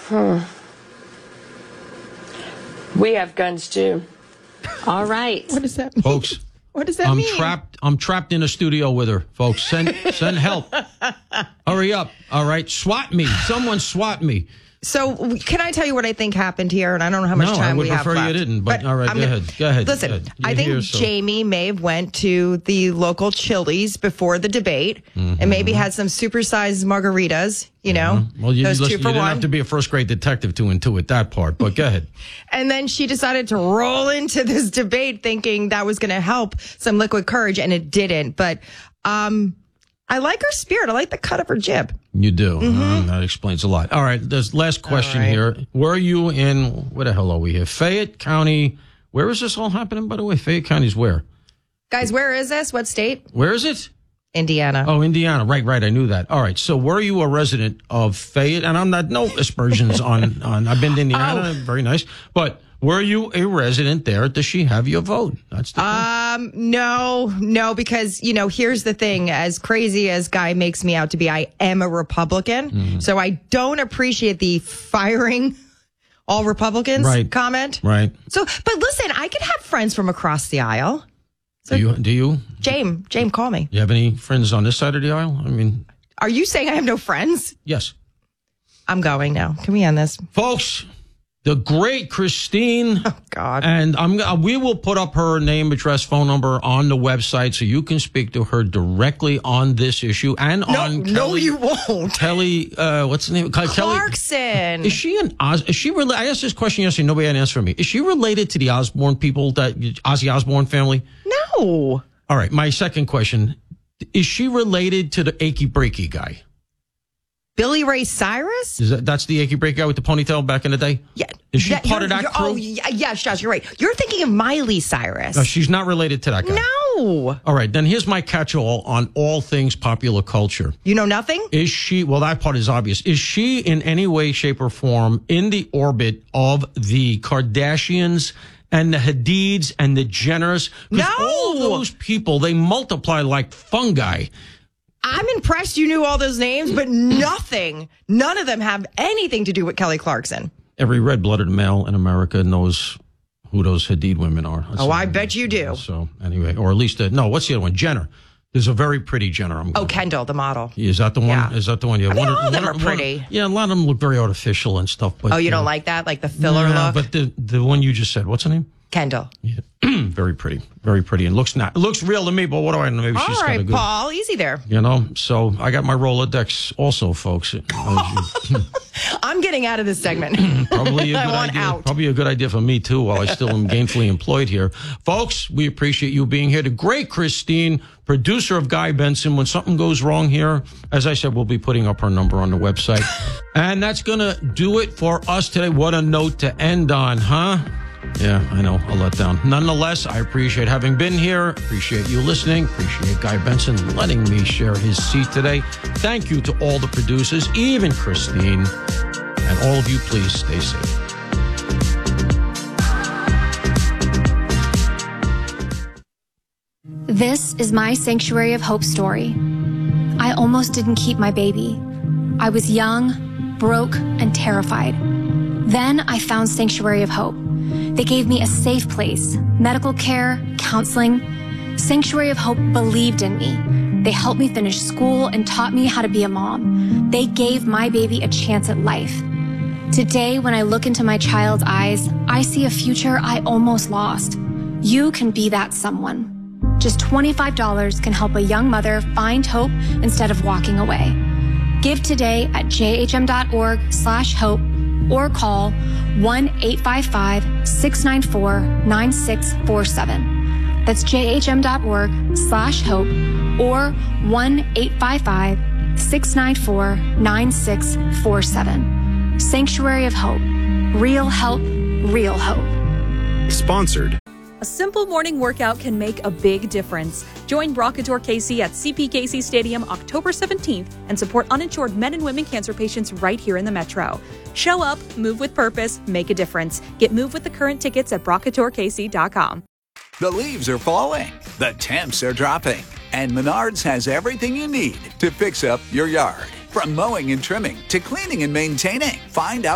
We have guns too. All right. What does that mean? Folks, what does that mean? I'm trapped in a studio with her, folks. Send help. Hurry up. All right. SWAT me. Someone SWAT me. So can I tell you what I think happened here? And I don't know how much time we have left. No, I would prefer you didn't. But all right, go ahead. Listen, I think Jamie may have went to the local Chili's before the debate and maybe had some supersized margaritas, you know. Well, you didn't one. have to be a first-grade detective to intuit that part, but go ahead. And then she decided to roll into this debate thinking that was going to help some liquid courage, and it didn't. But I like her spirit. I like the cut of her jib. You do. That explains a lot. All right. There's last question here. Where are you in? Where the hell are we here? Fayette County. Where is this all happening, by the way? Fayette County's where? Guys, where is this? What state? Where is it? Indiana. Oh, Indiana. Right. I knew that. All right. So were you a resident of Fayette? And I'm not, no aspersions on I've been to Indiana. Very nice. But were you a resident there? Does she have your vote? That's the thing. No, because, you know, here's the thing. As crazy as Guy makes me out to be, I am a Republican. So I don't appreciate the firing all Republicans comment. Right. So, but listen, I could have friends from across the aisle. So do you? James, call me. You have any friends on this side of the aisle? I mean, are you saying I have no friends? Yes. I'm going now. Can we end this? Folks, the great Christine. Oh, God. And we will put up her name, address, phone number on the website so you can speak to her directly on this issue and on Kelly. No, you won't. Kelly, what's the name? Clarkson. Is she I asked this question yesterday. Nobody had an answer for me. Is she related to the Osborne people, Ozzy Osbourne family? No. All right. My second question. Is she related to the Achy Breaky guy? Billy Ray Cyrus? That's the Achy Breaky guy with the ponytail back in the day? Yeah. Is she part of that crew? Oh, yes, Josh, you're right. You're thinking of Miley Cyrus. No, she's not related to that guy. No. All right, then here's my catch-all on all things popular culture. You know nothing? Is she, well, that part is obvious. Is she in any way, shape, or form in the orbit of the Kardashians and the Hadids and the Jenners? No. All those people, they multiply like fungi. I'm impressed you knew all those names, but none of them have anything to do with Kelly Clarkson. Every red-blooded male in America knows who those Hadid women are. I bet you do. So anyway, or at least, what's the other one? Jenner. There's a very pretty Jenner. Kendall, the model. Is that the one? Yeah. Is that the one? Yeah. All of them are pretty. A lot of them look very artificial and stuff. But you don't like that? Like the filler look? But the one you just said, what's her name? Kendall. Yeah. Very pretty, and looks real to me. But what do I know? Maybe she's got a good. Paul, easy there. So I got my Rolodex also, folks. I'm getting out of this segment. Probably a good idea. Out. Probably a good idea for me too. While I still am gainfully employed here, folks. We appreciate you being here. The great Christine, producer of Guy Benson. When something goes wrong here, as I said, we'll be putting up her number on the website, and that's gonna do it for us today. What a note to end on, huh? Yeah, I know, a letdown. Nonetheless, I appreciate having been here. Appreciate you listening. Appreciate Guy Benson letting me share his seat today. Thank you to all the producers, even Christine. And all of you, please stay safe. This is my Sanctuary of Hope story. I almost didn't keep my baby. I was young, broke, and terrified. Then I found Sanctuary of Hope. They gave me a safe place, medical care, counseling. Sanctuary of Hope believed in me. They helped me finish school and taught me how to be a mom. They gave my baby a chance at life. Today, when I look into my child's eyes, I see a future I almost lost. You can be that someone. Just $25 can help a young mother find hope instead of walking away. Give today at jhm.org/hope or call 1-855-694-9647. That's jhm.org/hope or 1-855-694-9647. Sanctuary of Hope. Real help, real hope. Sponsored. A simple morning workout can make a big difference. Join Brocador KC at CPKC Stadium October 17th and support uninsured men and women cancer patients right here in the Metro. Show up, move with purpose, make a difference. Get Move with the current tickets at BrocadorKC.com. The leaves are falling, the temps are dropping, and Menards has everything you need to fix up your yard. From mowing and trimming to cleaning and maintaining, find out